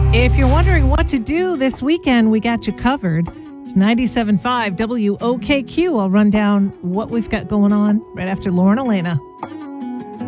If you're wondering what to do this weekend, we got you covered. It's 97.5 WOKQ. I'll run down what we've got going on right after Lauren Elena.